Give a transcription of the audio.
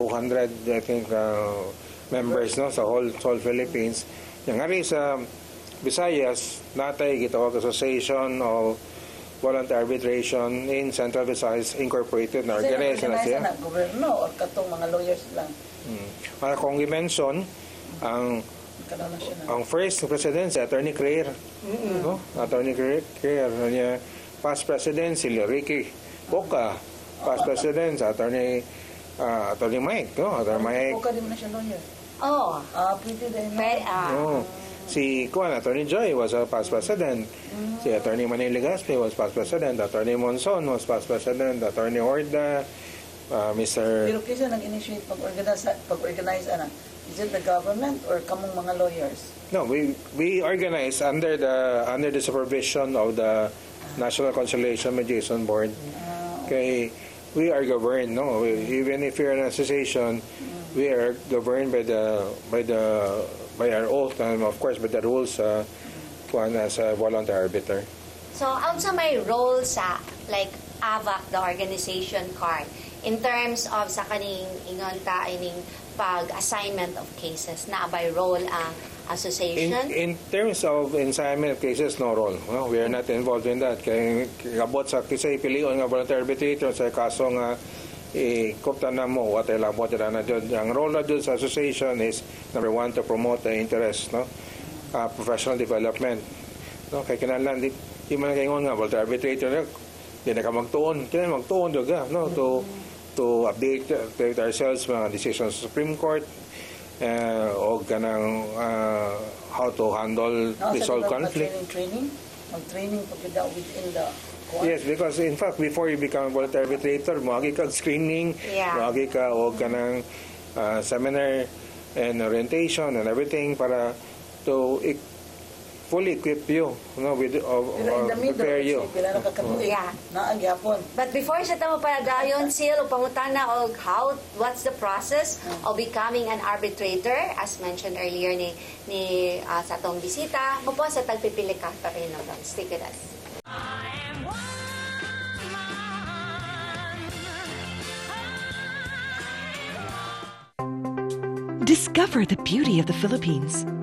200, I think, members no sa whole Philippines. Yang nga rin sa Visayas, natay gitawag Association of Voluntary Arbitration in Central Visayas Incorporated na organization na siya. Sa gobyerno o katong mga lawyers lang. Kung i-mention, ang first president si Attorney Claire, no? Attorney Claire, past president si Ricky Boca, past president si Attorney Mike, no? Attorney Mike. Boca din na siya lawyer. Oh. Pwede din. Si Attorney Joy was a past president. Si Attorney Manny Legaspi was past president. Attorney Monson was past president. Attorney Horda, Mr. Pero kaysa nag-initiate pag-organize, is it the government or kamong mga lawyers? No, we organize under the supervision of the National Conciliation Mediation Board. Okay, we are governed, no? Even if you're an association, we are governed by our oath and of course by the rules as a voluntary arbiter. So, also may role sa like AVAC, the organization card, in terms of sa kaning ingon ta ining pag-assignment of cases na by role ang association? In terms of assignment of cases, no role. No? We are not involved in that. Kaya abot sa kisay pilion nga voluntary arbitrator sa kaso nga kuptan na mo what lang po na dyan. Ang role na dyan sa association is number one, to promote the interest, no? Professional development. No? Kaya kinalan, di man kaingon nga voluntary arbitrator, di na ka magtuon. Kaya magtuon doon, no? To update ourselves mga decisions sa Supreme Court o ganang how to handle resolve conflict. Mag-training pag within the court? Yes, because in fact, before you become a voluntary arbitrator, magi ka screening, magi ka o ganang seminar and orientation and everything para to fully equip you, no, with prepare you. But before sa tamo para dayon sil o pangutana og what's the process of becoming an arbitrator, as mentioned earlier ni sa atong bisita, mo po sa tagpipili ka pa rin ng stick with us. Discover the beauty of the Philippines.